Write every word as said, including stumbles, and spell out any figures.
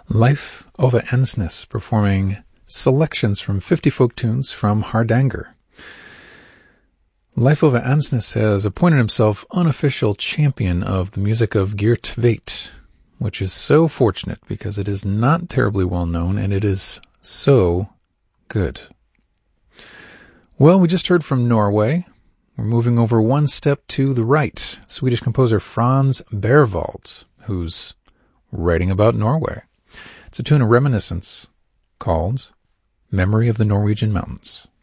Leif Ove Ansnes performing selections from fifty folk tunes from Hardanger. Leif Ove Ansnes has appointed himself unofficial champion of the music of Geert Tveit, which is so fortunate because it is not terribly well known and it is so good. Well, we just heard from Norway. We're moving over one step to the right. Swedish composer Franz Berwald, who's writing about Norway. It's a tune of reminiscence called Memory of the Norwegian Mountains.